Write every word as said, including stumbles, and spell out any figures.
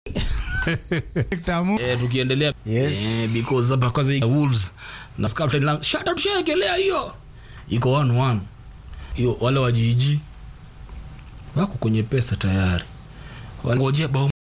Tamu. Eh, tukiendelea Yes. eh, because hapa kwanza hii Wolves na Scotland shut out shekelea hiyo. Iko one one. Hiyo wale wa G G wako kwenye pesa tayari. Wangojea bao